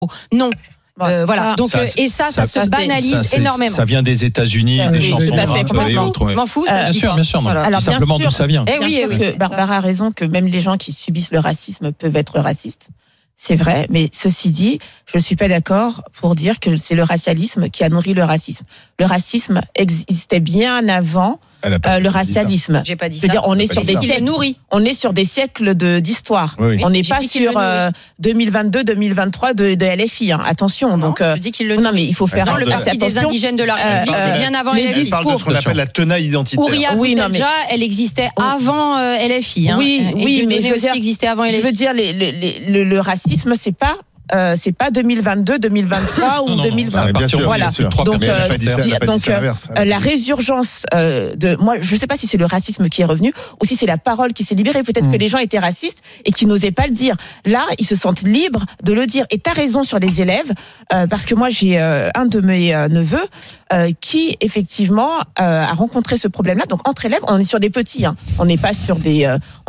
Non. Voilà. Donc et ça se banalise énormément. Ça vient des États-Unis, des chansons de rap et autres. M'en fous. Bien sûr. Voilà. Alors simplement d'où ça vient. Oui. Que Barbara a raison que même les gens qui subissent le racisme peuvent être racistes. C'est vrai, mais ceci dit, je ne suis pas d'accord pour dire que c'est le racialisme qui a nourri le racisme. Le racisme existait bien avant le racialisme. J'ai pas dit ça. Je veux dire, on est sur des siècles. On est sur des siècles d'histoire. Oui. On n'est pas sur 2022-2023 de LFI. Attention. Non, donc, je dis qu'il le nourrit. non, mais il faut faire le parti des indigènes de la République, c'est bien avant LFI. Elle parle de ce qu'on appelle la tenaille identitaire. Ouria Boutelja, elle existait avant LFI. Oui, mais aussi existait avant LFI. Je veux dire, le racisme, c'est pas 2022, 2023 ou 2020. Bien sûr, voilà. bien sûr. Donc, donc la résurgence moi, je sais pas si c'est le racisme qui est revenu ou si c'est la parole qui s'est libérée. Peut-être que les gens étaient racistes et qui n'osaient pas le dire. Là, ils se sentent libres de le dire. Et t'as raison sur les élèves, parce que moi, j'ai un de mes neveux qui effectivement a rencontré ce problème-là. Donc entre élèves, on est sur des petits. On n'est pas sur des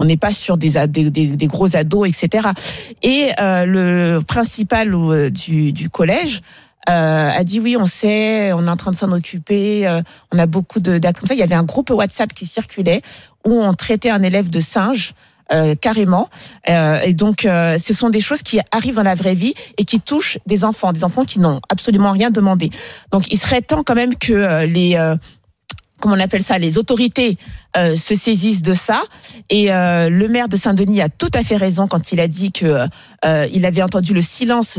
gros ados, etc. Et le principal du collège a dit oui, on sait, on est en train de s'en occuper, on a beaucoup d'actes comme ça. Il y avait un groupe WhatsApp qui circulait où on traitait un élève de singe. Carrément, et donc ce sont des choses qui arrivent dans la vraie vie et qui touchent des enfants qui n'ont absolument rien demandé. Donc il serait temps quand même que comment on appelle ça, les autorités se saisissent de ça. Et le maire de Saint-Denis a tout à fait raison quand il a dit que il avait entendu le silence,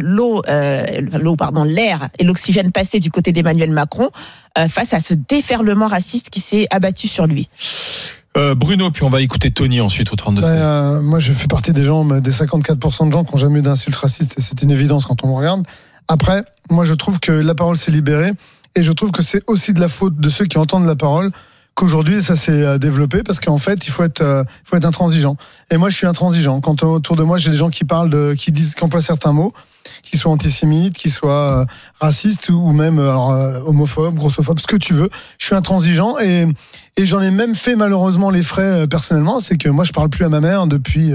l'air et l'oxygène passer du côté d'Emmanuel Macron face à ce déferlement raciste qui s'est abattu sur lui. Bruno, puis on va écouter Tony ensuite au 32. Moi, je fais partie des gens, des 54% de gens qui n'ont jamais eu d'insultes racistes, et c'est une évidence quand on me regarde. Après, moi, je trouve que la parole s'est libérée, et je trouve que c'est aussi de la faute de ceux qui entendent la parole qu'aujourd'hui ça s'est développé, parce qu'en fait, il faut être intransigeant. Et moi, je suis intransigeant. Quand autour de moi, j'ai des gens qui qui emploient certains mots, qui soient antisémites, qui soient racistes ou même homophobes, grossophobes, ce que tu veux. Je suis intransigeant et j'en ai même fait malheureusement les frais personnellement. C'est que moi, je parle plus à ma mère depuis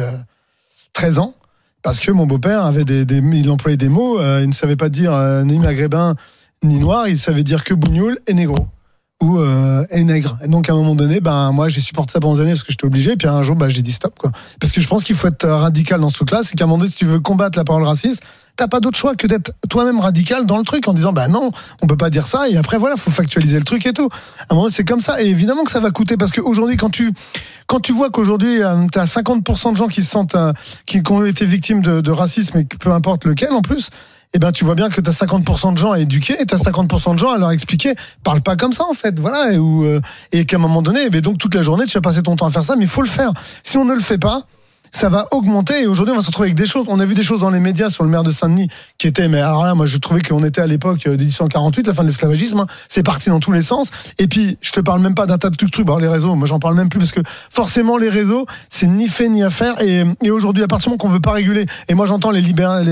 13 ans parce que mon beau-père avait il employait des mots. Il ne savait pas dire ni maghrébin ni noir. Il savait dire que bougnoul et négro. Ou et nègre. Et donc à un moment donné, moi j'ai supporté ça pendant des années parce que j'étais obligé. Et puis un jour, j'ai dit stop, quoi. Parce que je pense qu'il faut être radical dans ce truc-là. C'est qu'à un moment donné, si tu veux combattre la parole raciste, t'as pas d'autre choix que d'être toi-même radical dans le truc en disant non, on peut pas dire ça. Et après voilà, faut factualiser le truc et tout. À un moment donné, c'est comme ça. Et évidemment que ça va coûter parce qu'aujourd'hui, quand tu vois qu'aujourd'hui t'as 50% de gens qui se sentent qui ont été victimes de racisme, et peu importe lequel en plus. Tu vois bien que t'as 50% de gens à éduquer et t'as 50% de gens à leur expliquer parle pas comme ça en fait, voilà, et qu'à un moment donné, donc toute la journée tu vas passer ton temps à faire ça, mais il faut le faire. Si on ne le fait pas, ça va augmenter et aujourd'hui on va se retrouver avec des choses. On a vu des choses dans les médias sur le maire de Saint-Denis qui étaient, mais alors là moi je trouvais qu'on était à l'époque de 1848, la fin de l'esclavagisme, c'est parti dans tous les sens. Et puis je te parle même pas d'un tas de trucs, les réseaux, moi j'en parle même plus parce que forcément les réseaux c'est ni fait ni à faire et aujourd'hui à partir du moment qu'on veut pas réguler, et moi j'entends les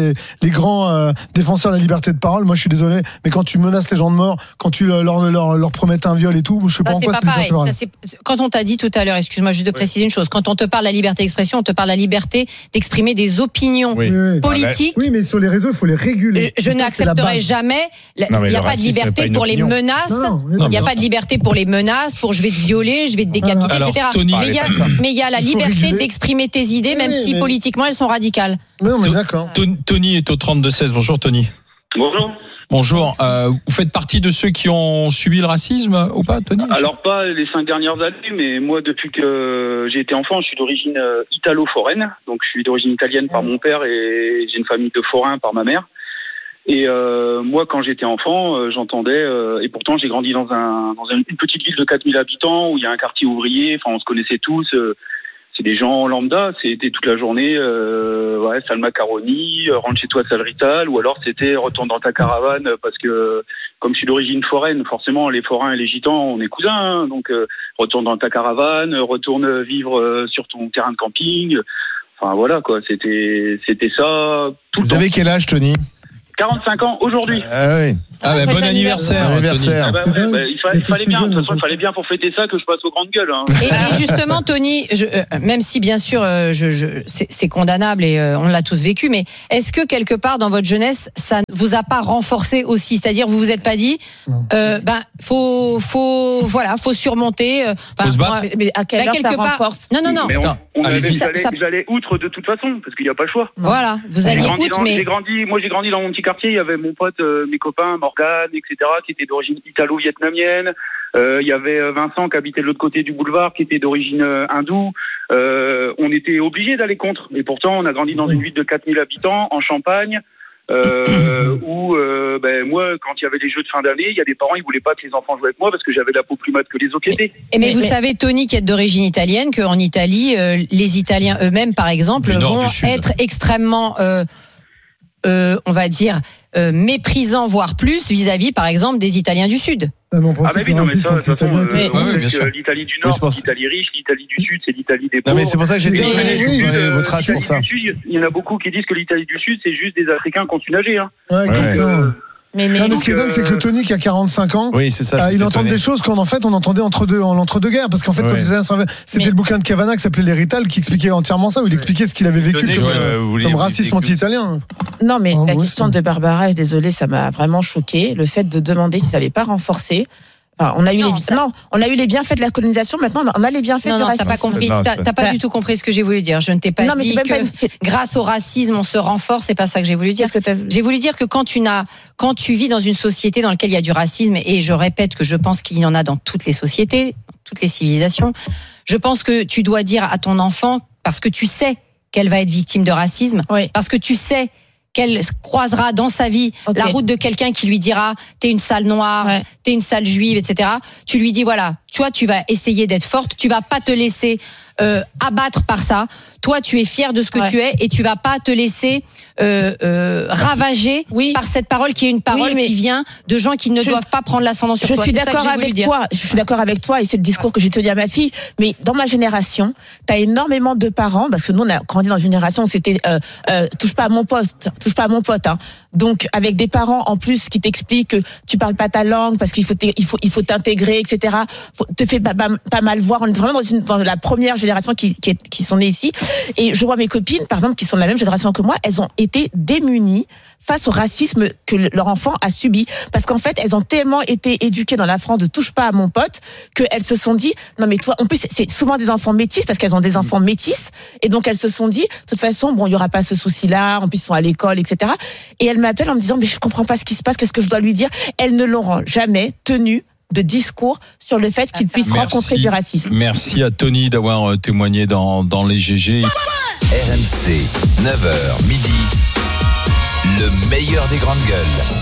grands défenseurs de la liberté de parole, moi je suis désolé, mais quand tu menaces les gens de mort, quand tu leur promets un viol et tout, je sais pas en quoi c'est pareil. Quand on t'a dit tout à l'heure, excuse-moi juste de préciser une chose, quand on te parle de la liberté d'expression, on te parle la liberté d'exprimer des opinions politiques. Oui, mais sur les réseaux, il faut les réguler. Je n'accepterai jamais. Il n'y a pas de liberté pour les menaces. Il n'y a pas de liberté pour les menaces, pour je vais te violer, je vais te décapiter, etc. Tony, mais il y a la liberté d'exprimer tes idées, même si politiquement elles sont radicales. Non, mais d'accord. Tony est au 32-16. Bonjour, Tony. Bonjour. Bonjour. Vous faites partie de ceux qui ont subi le racisme ou pas, Tony ? Alors pas les 5 dernières années, mais moi depuis que j'ai été enfant, je suis d'origine italo-foraine. Donc je suis d'origine italienne par mon père et j'ai une famille de forains par ma mère. Et moi quand j'étais enfant, j'entendais et pourtant j'ai grandi dans une petite ville de 4000 habitants où il y a un quartier ouvrier. Enfin on se connaissait tous. C'est des gens lambda, c'était toute la journée, sale macaroni, rentre chez toi sale rital, ou alors c'était retourne dans ta caravane parce que, comme je suis d'origine foraine, forcément les forains et les gitans, on est cousins, hein, donc retourne dans ta caravane, retourne vivre sur ton terrain de camping, enfin voilà quoi, c'était ça tout le temps. Vous avez quel âge, Tony ? 45 ans aujourd'hui. Ah oui. Bon anniversaire. Il fallait bien. De toute façon, il fallait bien pour fêter ça que je passe aux grandes gueules. Hein. Et justement, Tony, même si bien sûr, c'est condamnable et on l'a tous vécu, mais est-ce que quelque part dans votre jeunesse, ça ne vous a pas renforcé aussi ? C'est-à-dire, vous vous êtes pas dit, faut surmonter. Faut se battre. Mais à quelle heure ça renforce ? Non. Mais j'allais outre de toute façon, parce qu'il n'y a pas le choix. Voilà, vous allez outre, mais... J'ai grandi dans mon petit quartier, il y avait mon pote, mes copains, Morgane, etc., qui étaient d'origine italo-vietnamienne. Il y avait Vincent qui habitait de l'autre côté du boulevard, qui était d'origine hindoue. On était obligés d'aller contre. Et pourtant, on a grandi dans une ville de 4000 habitants, en Champagne, où moi, quand il y avait les jeux de fin d'année, il y a des parents, ils voulaient pas que les enfants jouaient avec moi parce que j'avais la peau plus mate que les autres l'étaient. Mais vous savez, Tony, qui est d'origine italienne, qu'en Italie, les Italiens eux-mêmes, par exemple, vont être extrêmement... on va dire méprisant, voire plus vis-à-vis, par exemple, des Italiens du Sud. Mais oui, non, mais ça, de toute façon, l'Italie du Nord, c'est l'Italie riche, l'Italie du Sud, c'est l'Italie des pauvres. Non, mais c'est pour ça que j'ai déconné, votre âge pour ça. Il y en a beaucoup qui disent que l'Italie du Sud, c'est juste des Africains qui ont su nager. Hein. Mais ce qui est dingue, c'est que Tony, qui a 45 ans, c'est ça, il entend des choses qu'on en fait on entendait entre deux guerres, parce qu'en fait, quand c'était le bouquin de Cavana qui s'appelait L'Hérital qui expliquait entièrement ça, où il expliquait ce qu'il avait vécu comme racisme anti-italien. Non, mais la question de Barbara, désolée, ça m'a vraiment choquée. Le fait de demander si ça n'allait pas renforcer. Enfin, on a eu les bienfaits de la colonisation. Maintenant, on a les bienfaits du racisme. T'as pas compris. T'as pas du tout compris ce que j'ai voulu dire. Je ne t'ai pas dit que grâce au racisme, on se renforce. C'est pas ça que j'ai voulu dire. J'ai voulu dire que quand tu vis dans une société dans laquelle il y a du racisme, et je répète que je pense qu'il y en a dans toutes les sociétés, toutes les civilisations, je pense que tu dois dire à ton enfant, parce que tu sais qu'elle va être victime de racisme, parce que tu sais qu'elle croisera dans sa vie la route de quelqu'un qui lui dira t'es une sale noire, t'es une sale juive, etc. Tu lui dis voilà, toi tu vas essayer d'être forte, tu vas pas te laisser abattre par ça. Toi, tu es fier de ce que tu es et tu vas pas te laisser ravager par cette parole qui est une parole qui vient de gens qui ne doivent pas prendre l'ascendant sur toi. Je suis d'accord avec toi. Je suis d'accord avec toi et c'est le discours que j'ai tenu à ma fille. Mais dans ma génération, t'as énormément de parents, parce que nous on a grandi dans une génération où c'était touche pas à mon pote. Hein. Donc avec des parents en plus qui t'expliquent que tu parles pas ta langue parce qu'il faut t'intégrer, etc. Te fait pas mal voir. On est vraiment dans la première génération qui sont nées ici. Et je vois mes copines, par exemple, qui sont de la même génération que moi, elles ont été démunies face au racisme que leur enfant a subi. Parce qu'en fait, elles ont tellement été éduquées dans la France de touche pas à mon pote, qu'elles se sont dit, non mais toi, en plus, c'est souvent des enfants métis, parce qu'elles ont des enfants métis, et donc elles se sont dit, de toute façon, bon, il y aura pas ce souci-là, en plus ils sont à l'école, etc. Et elles m'appellent en me disant, mais je comprends pas ce qui se passe, qu'est-ce que je dois lui dire? Elles ne l'auront jamais tenu de discours sur le fait qu'ils puissent rencontrer du racisme. Merci à Tony d'avoir témoigné dans les GG. RMC, 9h midi, le meilleur des grandes gueules.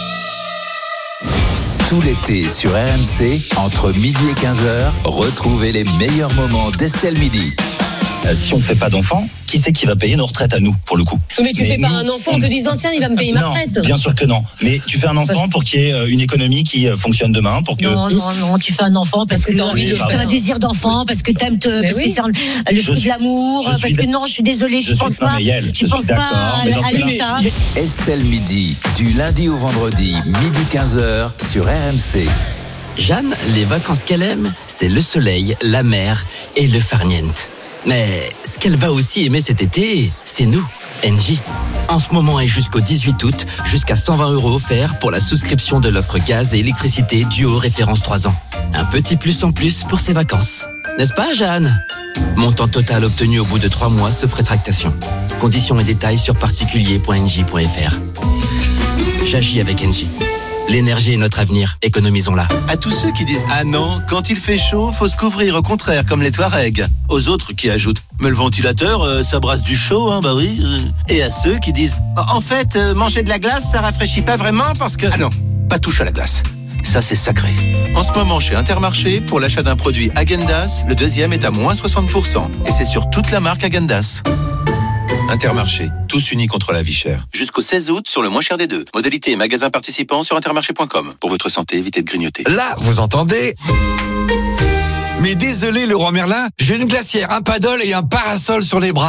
Tout l'été sur RMC, entre midi et 15h, retrouvez les meilleurs moments d'Estelle Midi. Si on ne fait pas d'enfants, qui c'est qui va payer nos retraites à nous, pour le coup? Mais tu fais pas un enfant en te disant tiens, il va me payer ma retraite. Bien sûr que non. Mais tu fais un enfant pour qu'il y ait une économie qui fonctionne demain, pour que... Non, tu fais un enfant parce que tu as envie de faire un désir d'enfant, parce que t'aimes parce que c'est le fruit de l'amour, parce que non, je suis désolée, je pense pas. Tu penses pas à l'État. Estelle Midi, du lundi au vendredi, midi 15h sur RMC. Jeanne, les vacances qu'elle aime, c'est le soleil, la mer et le farniente. Mais ce qu'elle va aussi aimer cet été, c'est nous, Engie. En ce moment et jusqu'au 18 août, jusqu'à 120 € offerts pour la souscription de l'offre gaz et électricité Duo référence 3 ans. Un petit plus en plus pour ses vacances. N'est-ce pas, Jeanne? Montant total obtenu au bout de 3 mois sauf rétractation. Conditions et détails sur particulier.engie.fr. J'agis avec Engie. L'énergie est notre avenir, économisons-la. À tous ceux qui disent « Ah non, quand il fait chaud, faut se couvrir, au contraire, comme les Touaregs ». Aux autres qui ajoutent « Mais le ventilateur, ça brasse du chaud, hein, bah oui ». Et à ceux qui disent « En fait, manger de la glace, ça rafraîchit pas vraiment parce que… » Ah non, pas touche à la glace. Ça, c'est sacré. En ce moment, chez Intermarché, pour l'achat d'un produit Häagen-Dazs, le deuxième est à moins 60%. Et c'est sur toute la marque Häagen-Dazs. Intermarché, tous unis contre la vie chère. Jusqu'au 16 août sur le moins cher des deux. Modalité et magasins participants sur intermarché.com. Pour votre santé, évitez de grignoter. Là, vous entendez? Mais désolé, Leroy Merlin, j'ai une glacière, un paddle et un parasol sur les bras.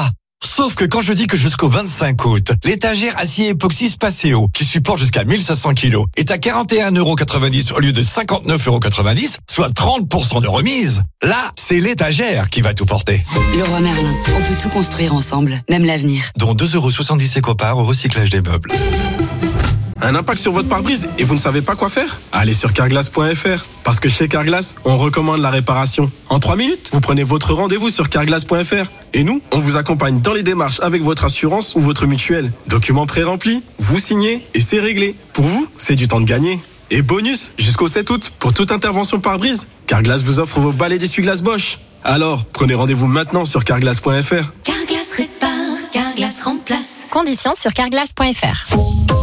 Sauf que quand je dis que jusqu'au 25 août, l'étagère acier époxy Spaceo, qui supporte jusqu'à 1500 kg, est à 41,90 € au lieu de 59,90 €, soit 30% de remise, là, c'est l'étagère qui va tout porter. Leroy Merlin, on peut tout construire ensemble, même l'avenir. Dont 2,70 € éco-part au recyclage des meubles. Un impact sur votre pare-brise et vous ne savez pas quoi faire? Allez sur carglass.fr. Parce que chez Carglass, on recommande la réparation. En 3 minutes, vous prenez votre rendez-vous sur carglass.fr. Et nous, on vous accompagne dans les démarches avec votre assurance ou votre mutuelle. Documents pré-remplis, vous signez et c'est réglé. Pour vous, c'est du temps de gagner. Et bonus, jusqu'au 7 août, pour toute intervention pare-brise, Carglass vous offre vos balais d'essuie-glace Bosch. Alors, prenez rendez-vous maintenant sur carglass.fr. Carglass répare, Carglass remplace. Conditions sur carglass.fr.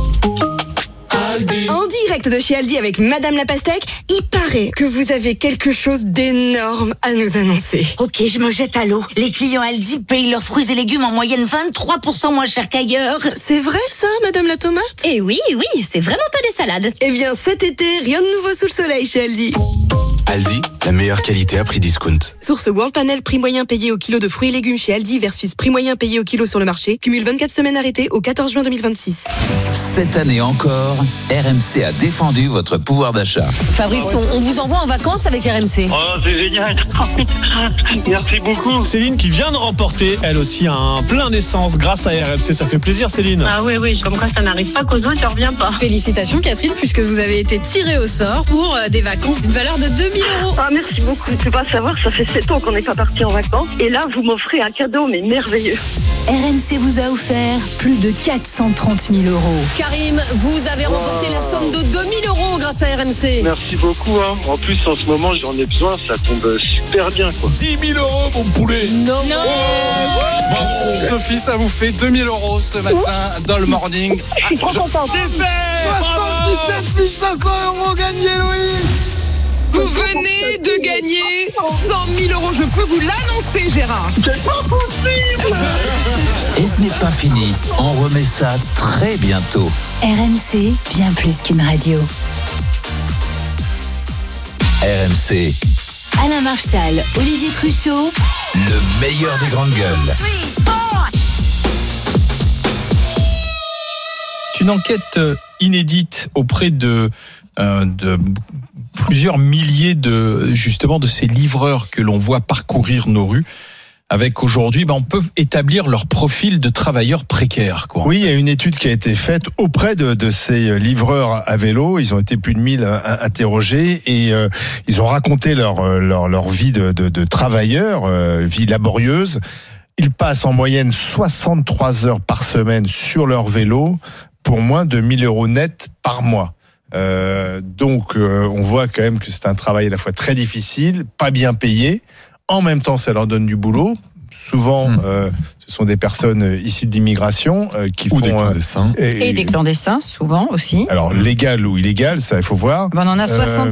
En direct de chez Aldi avec Madame la Pastèque, il paraît que vous avez quelque chose d'énorme à nous annoncer. Ok, je me jette à l'eau. Les clients Aldi payent leurs fruits et légumes en moyenne 23% moins cher qu'ailleurs. C'est vrai ça, Madame la Tomate? Eh oui, c'est vraiment pas des salades. Eh bien, cet été, rien de nouveau sous le soleil chez Aldi. Aldi, la meilleure qualité à prix discount. Source World Panel, prix moyen payé au kilo de fruits et légumes chez Aldi versus prix moyen payé au kilo sur le marché. Cumule 24 semaines arrêtées au 14 juin 2026. Cette année encore, RMC a défendu votre pouvoir d'achat. Fabrice, on vous envoie en vacances avec RMC. Oh, c'est génial. Merci beaucoup. Céline qui vient de remporter, elle aussi, un plein d'essence grâce à RMC. Ça fait plaisir, Céline. Ah oui, comme quoi ça n'arrive pas qu'aux autres, ça revient pas. Félicitations, Catherine, puisque vous avez été tirée au sort pour des vacances d'une valeur de 2000 €. Ah, merci beaucoup. Tu peux pas savoir, ça fait 7 ans qu'on n'est pas parti en vacances. Et là, vous m'offrez un cadeau, mais merveilleux. RMC vous a offert plus de 430 000 €. Karim, vous avez remporté la somme de 2000 € grâce à RMC. Merci beaucoup. En plus, en ce moment, j'en ai besoin. Ça tombe super bien, quoi. 10 000 €, mon poulet. Non. Bravo. Sophie, ça vous fait 2000 € ce matin dans le morning. Je suis trop content. C'est fait. 77 500 € gagnés, Louis. Vous venez de gagner 100 000 €. Je peux vous l'annoncer, Gérard. C'est pas possible. Et ce n'est pas fini. On remet ça très bientôt. RMC, bien plus qu'une radio. RMC, Alain Marchal, Olivier Truchot. le meilleur des grandes gueules. C'est une enquête inédite auprès de plusieurs milliers de ces livreurs que l'on voit parcourir nos rues. Avec aujourd'hui, on peut établir leur profil de travailleurs précaires, quoi. Oui, il y a une étude qui a été faite auprès de ces livreurs à vélo. Ils ont été plus de 1000 interrogés et ils ont raconté leur vie de travailleurs, vie laborieuse. Ils passent en moyenne 63 heures par semaine sur leur vélo pour moins de 1 000 € net par mois. Donc, on voit quand même que c'est un travail à la fois très difficile, pas bien payé. En même temps, ça leur donne du boulot. Souvent, ce sont des personnes issues de l'immigration qui font des clandestins. Et des clandestins, souvent aussi. Alors, légal ou illégal, ça, il faut voir. On en a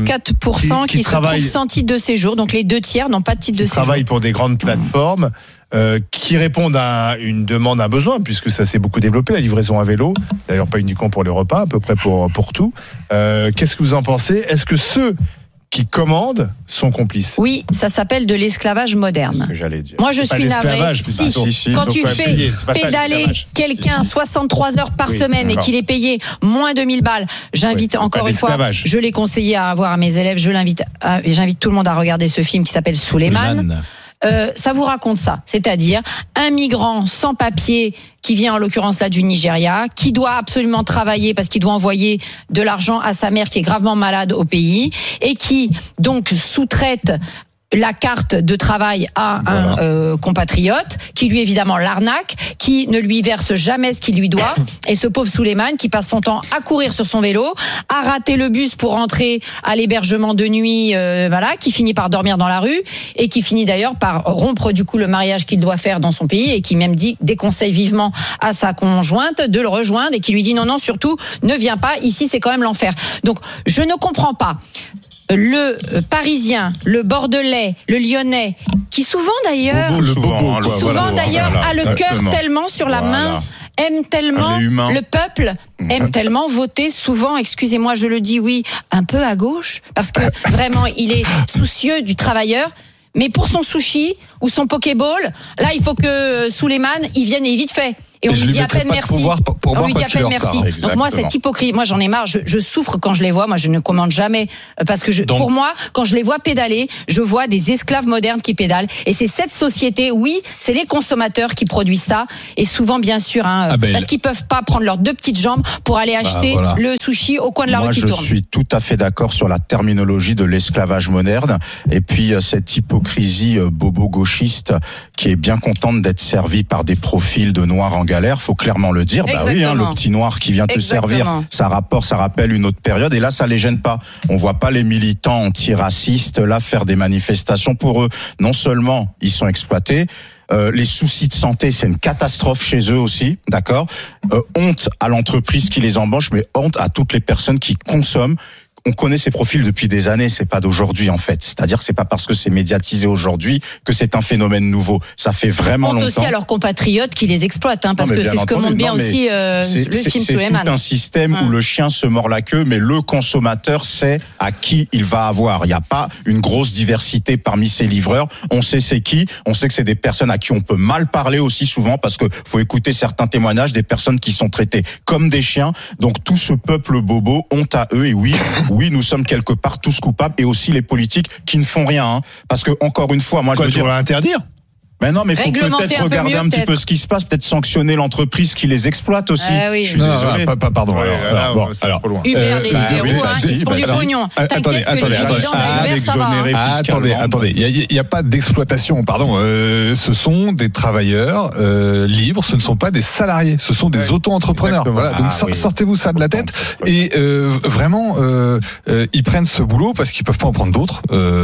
64% qui se trouvent sans titre de séjour. Donc, les 2 tiers n'ont pas de titre de séjour. Qui travaillent pour des grandes plateformes. Qui répondent à une demande, à un besoin, puisque ça s'est beaucoup développé, la livraison à vélo. D'ailleurs, pas uniquement pour les repas, à peu près pour tout. Qu'est-ce que vous en pensez? Est-ce que ceux qui commandent sont complices? Oui, ça s'appelle de l'esclavage moderne. C'est ce que j'allais dire. Moi, je suis navré. Si, quand tu fais pédaler quelqu'un 63 heures par semaine et qu'il est payé moins de 1000 balles, j'invite encore une fois, je l'ai conseillé à avoir à mes élèves, j'invite tout le monde à regarder ce film qui s'appelle Souleymane. Ça vous raconte ça, c'est-à-dire un migrant sans papier qui vient en l'occurrence là du Nigeria, qui doit absolument travailler parce qu'il doit envoyer de l'argent à sa mère qui est gravement malade au pays et qui donc sous-traite la carte de travail à un compatriote qui lui évidemment l'arnaque, qui ne lui verse jamais ce qu'il lui doit, et ce pauvre Souleymane qui passe son temps à courir sur son vélo, à rater le bus pour rentrer à l'hébergement de nuit, qui finit par dormir dans la rue et qui finit d'ailleurs par rompre du coup le mariage qu'il doit faire dans son pays et qui même déconseille vivement à sa conjointe de le rejoindre et qui lui dit non surtout ne viens pas, ici c'est quand même l'enfer. Donc je ne comprends pas. Le Parisien, le Bordelais, le Lyonnais, qui souvent d'ailleurs, a le cœur tellement sur la main, aime tellement le peuple, aime tellement voter souvent, excusez-moi je le dis, oui, un peu à gauche, parce que vraiment il est soucieux du travailleur. Mais pour son sushi ou son Pokéball, là, il faut que Souleymane, il vienne et vite fait. Et on lui dit à peine merci. On lui dit à peine merci. Donc moi, cette hypocrisie, moi j'en ai marre. Je souffre quand je les vois. Moi, je ne commande jamais parce que pour moi, quand je les vois pédaler, je vois des esclaves modernes qui pédalent. Et c'est cette société. Oui, c'est les consommateurs qui produisent ça. Et souvent, bien sûr, parce qu'ils peuvent pas prendre leurs 2 petites jambes pour aller acheter le sushi au coin de la rue qui tourne. Moi, je suis tout à fait d'accord sur la terminologie de l'esclavage moderne. Et puis cette hypocrisie bobo-gauchiste qui est bien contente d'être servie par des profils de noirs en galère, faut clairement le dire. Bah oui, le petit noir qui vient te servir, ça rappelle une autre période. Et là, ça les gêne pas. On voit pas les militants antiracistes là faire des manifestations pour eux. Non seulement ils sont exploités, les soucis de santé, c'est une catastrophe chez eux aussi, d'accord. Honte à l'entreprise qui les embauche, mais honte à toutes les personnes qui consomment. On connaît ces profils depuis des années, c'est pas d'aujourd'hui en fait. C'est-à-dire que c'est pas parce que c'est médiatisé aujourd'hui que c'est un phénomène nouveau. Ça fait vraiment longtemps. Aussi à leurs compatriotes qui les exploitent, parce que c'est ce que montre bien aussi le film Souleymane. C'est tout un système où le chien se mord la queue, mais le consommateur sait à qui il va avoir. Il n'y a pas une grosse diversité parmi ces livreurs. On sait c'est qui. On sait que c'est des personnes à qui on peut mal parler aussi souvent, parce que faut écouter certains témoignages des personnes qui sont traitées comme des chiens. Donc tout ce peuple bobo, honte à eux. Et oui, nous sommes quelque part tous coupables, et aussi les politiques qui ne font rien. Parce que, encore une fois, moi je veux dire... interdire ? Ben non, mais il faut peut-être regarder un petit peu ce qui se passe, peut-être sanctionner l'entreprise qui les exploite aussi. Oui. Je suis désolé. Pardon. Uber, Deliveroo, ils font du pognon. T'inquiète que les dividendes à Uber, ça va. Attendez. Il n'y a pas d'exploitation, ce sont des travailleurs libres, ce ne sont pas des salariés, ce sont des auto-entrepreneurs. Voilà. Donc sortez-vous ça de la tête. Et vraiment, ils prennent ce boulot parce qu'ils peuvent pas en prendre d'autres.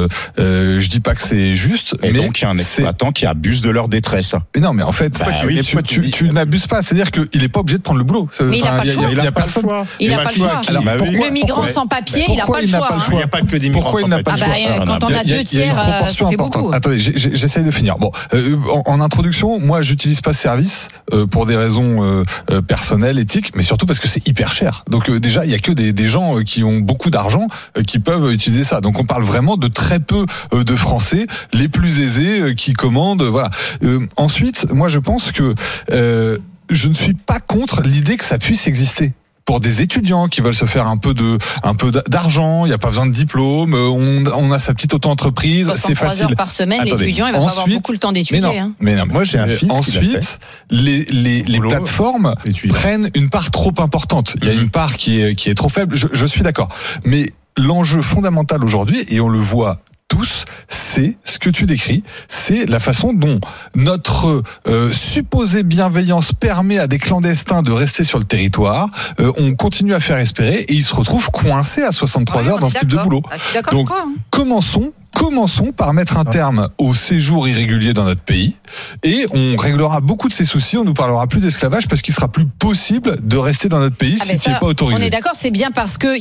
Je dis pas que c'est juste. Et donc il y a un exploitant qui abuse de leur détresse. Mais non, mais en fait, tu n'abuses pas. C'est-à-dire qu'il n'est pas obligé de prendre le boulot. Mais il n'a pas le choix. Il n'a pas le choix. Il n'a pas le choix. Le migrant sans papier, il n'a pas le choix. Il n'y a pas que des migrants sans papier. Quand on a 2 tiers, ça fait beaucoup. Attendez, j'essaye de finir. Bon, en introduction, moi, j'utilise pas ce service pour des raisons personnelles, éthiques, mais surtout parce que c'est hyper cher. Donc déjà, il y a que des gens qui ont beaucoup d'argent qui peuvent utiliser ça. Donc on parle vraiment de très peu de Français, les plus aisés qui commandent. Voilà. Ensuite, moi, je pense que je ne suis pas contre l'idée que ça puisse exister. Pour des étudiants qui veulent se faire un peu d'argent, il n'y a pas besoin de diplôme, on a sa petite auto-entreprise, c'est facile. 3 heures par semaine, l'étudiant, il va pas avoir beaucoup le temps d'étudier. Mais non, moi j'ai un fils. Ensuite, les plateformes prennent une part trop importante. Il y a une part qui est trop faible. Je suis d'accord. Mais l'enjeu fondamental aujourd'hui, et on le voit tous, c'est ce que tu décris, c'est la façon dont notre supposée bienveillance permet à des clandestins de rester sur le territoire. On continue à faire espérer et ils se retrouvent coincés à 63 heures dans ce type de boulot. Donc, commençons par mettre un terme au séjour irrégulier dans notre pays et on réglera beaucoup de ces soucis. On nous parlera plus d'esclavage parce qu'il sera plus possible de rester dans notre pays si tu n'es pas autorisé. On est d'accord, c'est bien parce que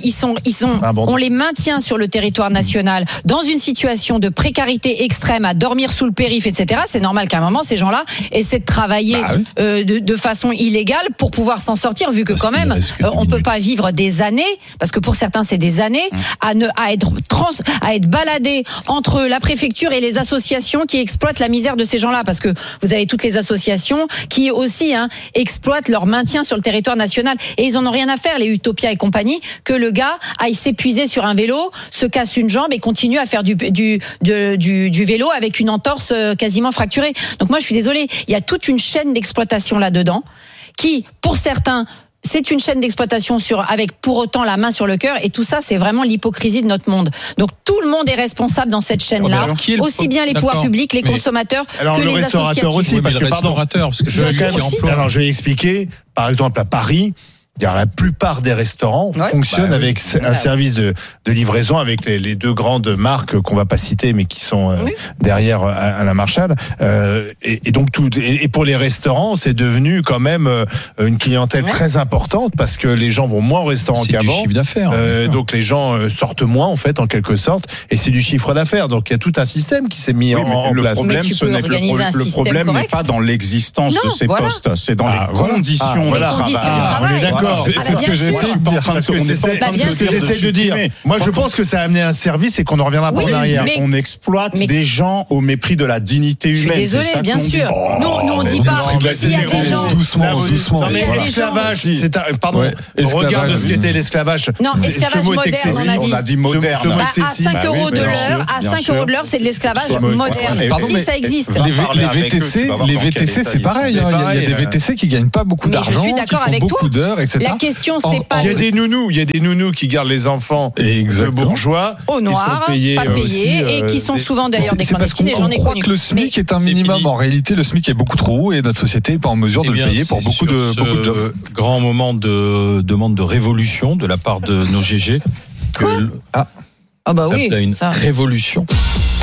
on les maintient sur le territoire national dans une situation de précarité extrême, à dormir sous le périph', etc. C'est normal qu'à un moment ces gens-là essaient de travailler de façon illégale pour pouvoir s'en sortir, vu que quand même on peut pas vivre des années, parce que pour certains c'est des années à être baladé entre la préfecture et les associations qui exploitent la misère de ces gens-là, parce que vous avez toutes les associations qui aussi exploitent leur maintien sur le territoire national, et ils en ont rien à faire, les Utopia et compagnie, que le gars aille s'épuiser sur un vélo, se casse une jambe et continue à faire du vélo avec une entorse quasiment fracturée. Donc moi je suis désolée, il y a toute une chaîne d'exploitation là-dedans qui, pour certains, c'est une chaîne d'exploitation avec pour autant la main sur le cœur, et tout ça c'est vraiment l'hypocrisie de notre monde. Donc tout le monde est responsable dans cette chaîne-là, aussi bien les pouvoirs publics, les consommateurs que les associations. Aussi, parce que je vais expliquer. Par exemple à Paris, la plupart des restaurants fonctionnent avec un service de livraison avec les 2 grandes marques qu'on va pas citer mais qui sont derrière Alain Marchal. Et donc et pour les restaurants, c'est devenu quand même une clientèle très importante parce que les gens vont moins au restaurant qu'avant. C'est du chiffre d'affaires. Donc les gens sortent moins en fait en quelque sorte, et c'est du chiffre d'affaires. Donc il y a tout un système qui s'est mis en place. Le problème n'est pas dans l'existence de ces postes, c'est dans les conditions de travail. d'accord. C'est ce que j'ai essayé de dire. Parce que c'est ce que j'essaie de dire. Moi, je pense que ça a amené un service et qu'on ne reviendra pas en arrière. On exploite des gens au mépris de la dignité humaine. Je suis désolée, bien sûr. Nous, on dit pas s'il y a des gens. Doucement. L'esclavage, pardon. Regarde ce qu'était l'esclavage. Non, esclavage moderne, on a dit moderne. À 5 euros de l'heure, c'est de l'esclavage moderne. Si ça existe. Les VTC, c'est pareil. Il y a des VTC qui gagnent pas beaucoup d'argent, qui font beaucoup d'heures, etc. La question, c'est pas. Il y a des nounous qui gardent les enfants de bourgeois au noir, pas payés, et qui sont souvent d'ailleurs des clandestines. On croit que le SMIC est un minimum. En réalité, le SMIC est beaucoup trop haut et notre société n'est pas en mesure de le payer pour beaucoup de jobs. Grand moment de demande de révolution de la part de nos GG. Ah bah oui, une révolution.